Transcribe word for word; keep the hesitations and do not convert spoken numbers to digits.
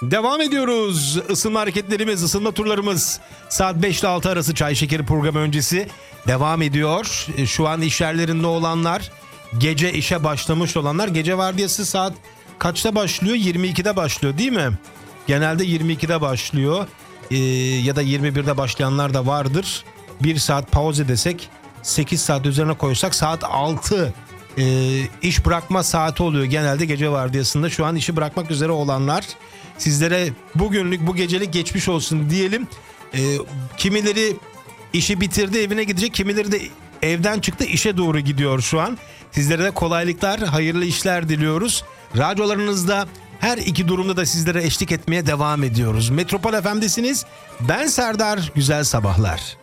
Devam ediyoruz. Isınma hareketlerimiz, ısınma turlarımız saat beş ile altı arası çay şekeri programı öncesi devam ediyor. Şu an iş yerlerinde olanlar, gece işe başlamış olanlar, gece vardiyası saat kaçta başlıyor? yirmi ikide başlıyor değil mi? Genelde yirmi ikide başlıyor ee, ya da yirmi birde başlayanlar da vardır. bir saat pauze desek, sekiz saat üzerine koysak saat altı e, iş bırakma saati oluyor genelde gece vardiyasında. Şu an işi bırakmak üzere olanlar, sizlere bugünlük, bu gecelik geçmiş olsun diyelim. E, kimileri işi bitirdi, evine gidecek, kimileri de evden çıktı, işe doğru gidiyor şu an. Sizlere de kolaylıklar, hayırlı işler diliyoruz. Radyolarınızda her iki durumda da sizlere eşlik etmeye devam ediyoruz. Metropol F M'desiniz. Ben Serdar, güzel sabahlar.